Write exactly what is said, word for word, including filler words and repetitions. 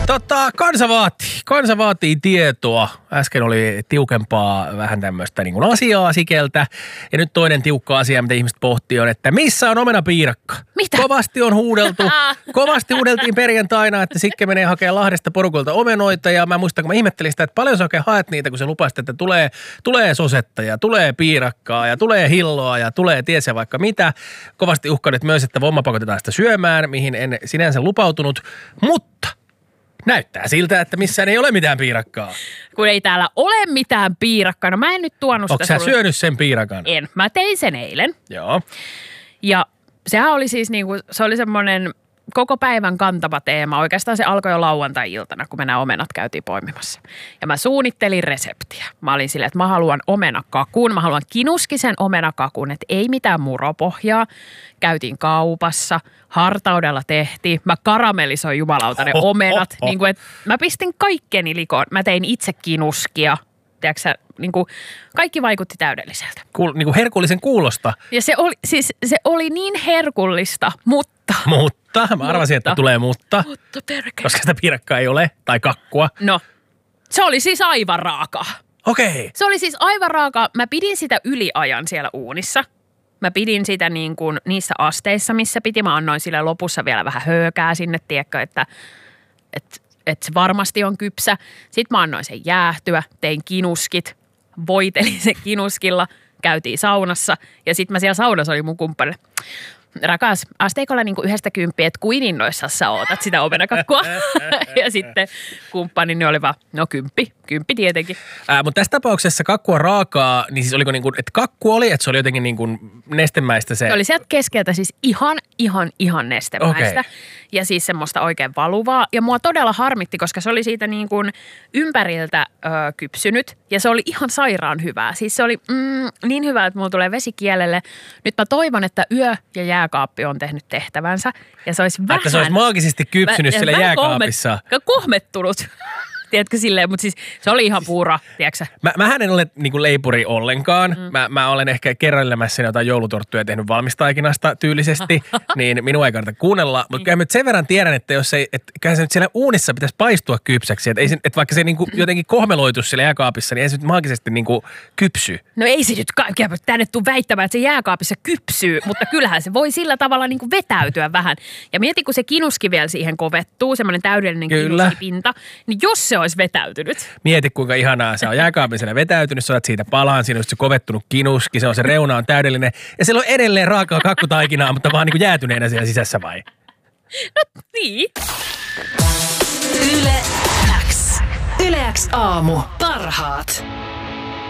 Tota, kansa vaatii. Kansa vaatii tietoa. Äsken oli tiukempaa vähän tämmöistä niin kuin asiaa sikeltä. Ja nyt toinen tiukka asia, mitä ihmiset pohtii on, että missä on omenapiirakka? Mitä? Kovasti on huudeltu. Kovasti huudeltiin perjantaina, että Sikke menee hakemaan Lahdesta porukolta omenoita. Ja mä muistan, kun mä ihmettelin sitä, että paljon sä oikein haet niitä, kun sä lupasit, että tulee, tulee sosetta ja tulee piirakkaa ja tulee hilloa ja tulee tiesiä vaikka mitä. Kovasti uhkaudit myös, että vomma pakotetaan sitä syömään, mihin en sinänsä lupautunut. Mutta näyttää siltä, että missään ei ole mitään piirakkaa. Kun ei täällä ole mitään piirakkaa. No mä en nyt tuonut sitä. Onko sä sulle. syönyt sen piirakan? En. Mä tein sen eilen. Joo. Ja sehän oli siis niinku, se oli semmoinen koko päivän kantava teema. Oikeastaan se alkoi jo lauantai-iltana, kun me nämä omenat käytiin poimimassa. Ja mä suunnittelin reseptiä. Mä olin silleen, että mä haluan omenakakun. Mä haluan kinuskisen omenakakun, että ei mitään muropohjaa. Käytiin kaupassa, hartaudella tehtiin. Mä karamellisoin jumalauta ne omenat. Niin kuin, että mä pistin kaikkeni likoon. Mä tein itse kinuskia. Tiedätkö, niin kuin, kaikki vaikutti täydelliseltä. Kuul, niin kuin herkullisen kuulosta. Ja se oli, siis, se oli niin herkullista, mutta... Mutta, mä arvasin, mutta, että tulee mutta. Mutta perkele. Koska sitä piirakkaa ei ole, tai kakkua. No, se oli siis aivan raaka. Okei. Okay. Se oli siis aivan raaka. Mä pidin sitä yliajan siellä uunissa. Mä pidin sitä niin kuin niissä asteissa, missä piti. Mä annoin sille lopussa vielä vähän höökää sinne, tiedätkö, että... että että se varmasti on kypsä. Sitten mä annoin sen jäähtyä, tein kinuskit, voitelin sen kinuskilla, käytiin saunassa ja sitten mä siellä saunassa oli mun kumppani. Rakas, asteikolla niinku yhdestä kymppiä, että kuin innoissasi sä ootat sitä omenakakkua. Ja sitten kumppanini oli vaan, no kymppi, kymppi tietenkin. Ää, mutta tässä tapauksessa kakku on raakaa, niin siis oliko niin kuin, että kakku oli, että se oli jotenkin niin kuin nestemäistä se? Se oli sieltä keskeltä siis ihan, ihan, ihan nestemäistä. Okay. Ja siis semmoista oikein valuvaa. Ja mua todella harmitti, koska se oli siitä niin kuin ympäriltä ö, kypsynyt. Ja se oli ihan sairaan hyvää. Siis se oli mm, niin hyvä, että mulla tulee vesi kielelle. Nyt mä toivon, että yö ja jääkaappi on tehnyt tehtävänsä. Ja se olisi vähän... Että se olisi maagisesti kypsynyt siellä jääkaapissa. Kohmet, kohmettunut. Tiedätkö silleen, mutta siis se oli ihan puura, tiedätkö Mä, mähän en ole niinku leipuri ollenkaan. Mm. Mä, mä olen ehkä kerran elämässäni jotain joulutorttuja tehnyt valmistaikinasta tyylisesti, niin minua ei kannata kuunnella. Mutta kyllä mä nyt sen verran tiedän, että jos ei, että kyllä se nyt siellä uunissa pitäisi paistua kypsäksi. Että, ei se, että vaikka se niinku jotenkin kohmeloitus siellä jääkaapissa, niin ei se nyt maagisesti niinku kypsy. No ei se nyt kaikkea tänne tule väittämään, että se jääkaapissa kypsyy, mutta kyllähän se voi sillä tavalla niinku vetäytyä vähän. Ja mieti, kun se kinuski vielä siihen kovettuu, semmoinen täydellinen kyllä. kinuskipinta, niin jos se olisi vetäytynyt. Mieti, kuinka ihanaa se on jääkaapin siellä vetäytynyt, sä olet siitä palaan, siinä on se kovettunut kinuski, se on se reuna on täydellinen. Ja siellä on edelleen raakaa kakkutaikinaa, mutta vaan niin kuin jäätyneenä siellä sisässä vai? No niin. Yle X. Yle X aamu. Parhaat.